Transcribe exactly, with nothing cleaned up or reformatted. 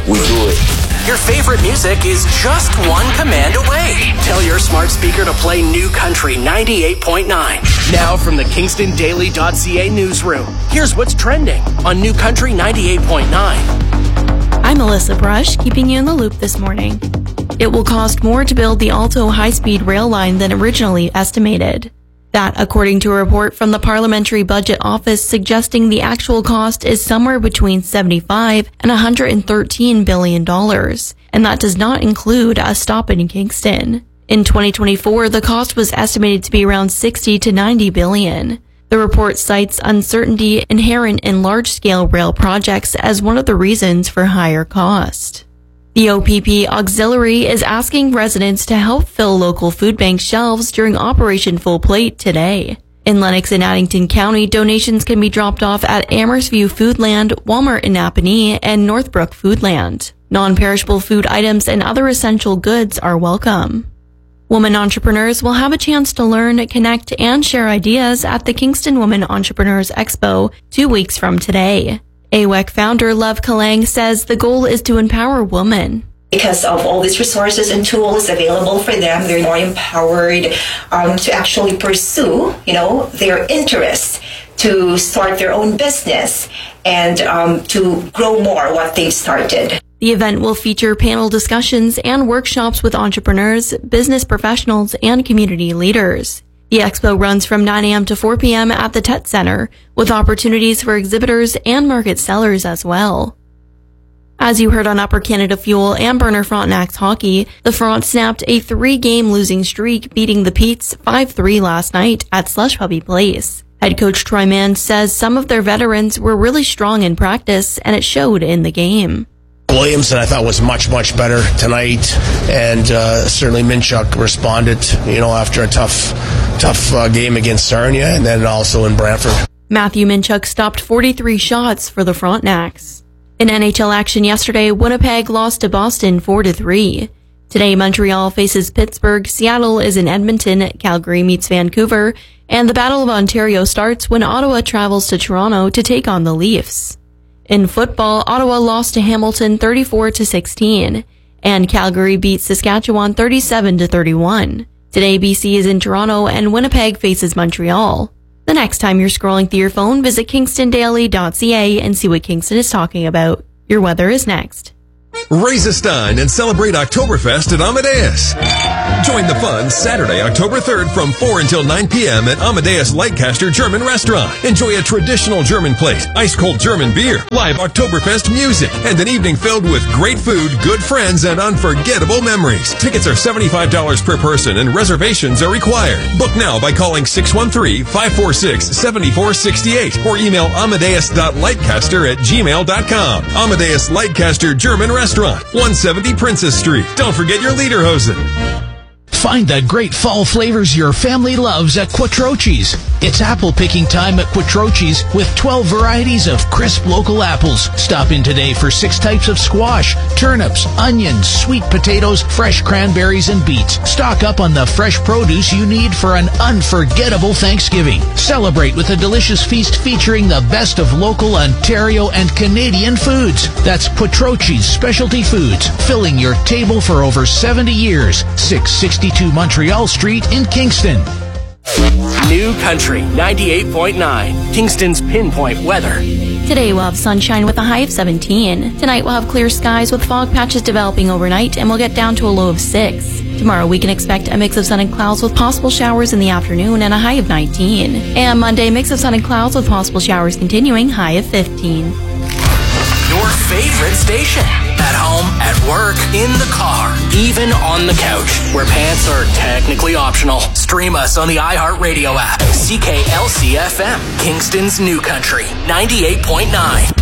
we do it. Your favorite music is just one command away. Tell your smart speaker to play New Country ninety-eight point nine. Now from the Kingston Daily dot C A newsroom, here's what's trending on New Country ninety-eight point nine. I'm Melissa Brush, keeping you in the loop this morning. It will cost more to build the Alto high-speed rail line than originally estimated. That, according to a report from the Parliamentary Budget Office suggesting the actual cost is somewhere between seventy-five and one hundred thirteen billion dollars, and that does not include a stop in Kingston. In twenty twenty-four, the cost was estimated to be around sixty to ninety billion. The report cites uncertainty inherent in large-scale rail projects as one of the reasons for higher cost. The O P P Auxiliary is asking residents to help fill local food bank shelves during Operation Full Plate today. In Lennox and Addington County, donations can be dropped off at Amherstview Foodland, Walmart in Napanee, and Northbrook Foodland. Non-perishable food items and other essential goods are welcome. Women entrepreneurs will have a chance to learn, connect, and share ideas at the Kingston Women Entrepreneurs Expo two weeks from today. A W E C founder Love Kalang says the goal is to empower women. Because of all these resources and tools available for them, they're more empowered um, to actually pursue, you know, their interests, to start their own business, and um, to grow more what they've started. The event will feature panel discussions and workshops with entrepreneurs, business professionals, and community leaders. The expo runs from nine a.m. to four p.m. at the T E T Center, with opportunities for exhibitors and market sellers as well. As you heard on Upper Canada Fuel and Burner Frontenac's hockey, the Front snapped a three-game losing streak, beating the Petes five three last night at Slush Puppy Place. Head coach Troy Mann says some of their veterans were really strong in practice, and it showed in the game. Williamson, I thought, was much, much better tonight, and uh, certainly Minchuk responded, you know, after a tough, tough uh, game against Sarnia, and then also in Brantford. Matthew Minchuk stopped forty-three shots for the Frontenacs. In N H L action yesterday, Winnipeg lost to Boston four to three. Today, Montreal faces Pittsburgh, Seattle is in Edmonton, Calgary meets Vancouver, and the Battle of Ontario starts when Ottawa travels to Toronto to take on the Leafs. In football, Ottawa lost to Hamilton thirty-four to sixteen, and Calgary beat Saskatchewan thirty-seven to thirty-one. Today, B C is in Toronto and Winnipeg faces Montreal. The next time you're scrolling through your phone, visit Kingston Daily dot C A and see what Kingston is talking about. Your weather is next. Raise a stein and celebrate Oktoberfest at Amadeus. Join the fun Saturday, October third from four until nine p.m. at Amadeus Leicester German Restaurant. Enjoy a traditional German plate, ice-cold German beer, live Oktoberfest music, and an evening filled with great food, good friends, and unforgettable memories. Tickets are seventy-five dollars per person and reservations are required. Book now by calling six one three, five four six, seven four six eight or email amadeus dot leicester at gmail dot com. Amadeus Leicester German Restaurant, one seventy Princess Street. Don't forget your lederhosen. Find the great fall flavors your family loves at Quattrochi's. It's apple picking time at Quattrochi's with twelve varieties of crisp local apples. Stop in today for six types of squash, turnips, onions, sweet potatoes, fresh cranberries, and beets. Stock up on the fresh produce you need for an unforgettable Thanksgiving. Celebrate with a delicious feast featuring the best of local Ontario and Canadian foods. That's Quattrochi's Specialty Foods, filling your table for over seventy years. six sixty-two Montreal Street in Kingston. New Country ninety-eight point nine, Kingston's pinpoint weather. Today we'll have sunshine with a high of seventeen. Tonight we'll have clear skies with fog patches developing overnight, and we'll get down to a low of six. Tomorrow we can expect a mix of sun and clouds with possible showers in the afternoon and a high of nineteen. And Monday, mix of sun and clouds with possible showers continuing, high of fifteen. Your favorite station. At home, at work, in the car, even on the couch, where pants are technically optional. Stream us on the iHeartRadio app. C K L C F M, Kingston's New Country, ninety-eight point nine.